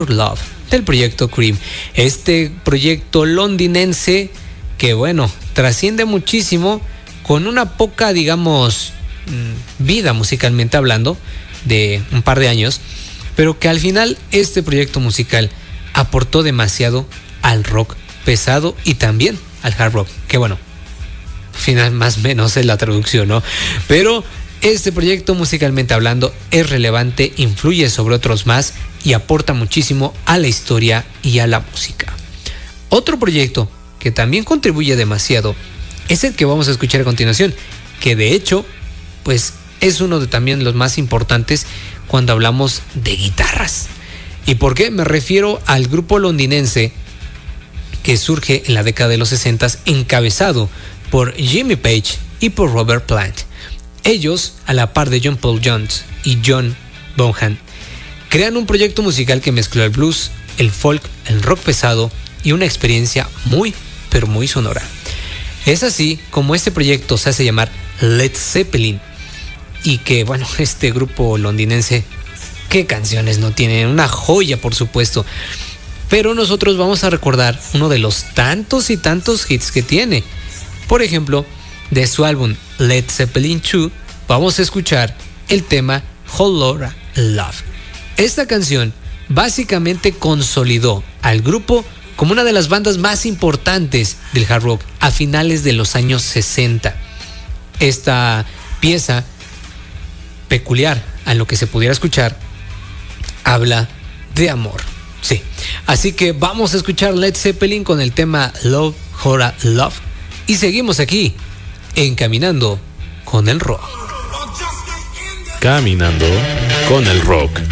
Love del proyecto Cream. Este proyecto londinense que, bueno, trasciende muchísimo con una poca, digamos, vida musicalmente hablando, de un par de años, pero que al final este proyecto musical aportó demasiado al rock pesado y también al hard rock, que bueno, final más o menos es la traducción, ¿no? Pero este proyecto musicalmente hablando es relevante, influye sobre otros más y aporta muchísimo a la historia y a la música. Otro proyecto que también contribuye demasiado es el que vamos a escuchar a continuación, que de hecho pues es uno de también los más importantes cuando hablamos de guitarras. ¿Y por qué? Me refiero al grupo londinense que surge en la década de los 60, encabezado por Jimmy Page y por Robert Plant. Ellos, a la par de John Paul Jones y John Bonham, crean un proyecto musical que mezcló el blues, el folk, el rock pesado y una experiencia muy, pero muy sonora. Es así como este proyecto se hace llamar Led Zeppelin, y que, bueno, este grupo londinense, qué canciones no tienen, una joya por supuesto, pero nosotros vamos a recordar uno de los tantos y tantos hits que tiene. Por ejemplo, de su álbum Led Zeppelin 2 vamos a escuchar el tema Whole Lotta Love. Esta canción básicamente consolidó al grupo como una de las bandas más importantes del hard rock a finales de los años 60. Esta pieza, peculiar a lo que se pudiera escuchar, habla de amor. Sí, así que vamos a escuchar Led Zeppelin con el tema Whole Lotta Love y seguimos aquí en Caminando con el Rock. Caminando con el Rock.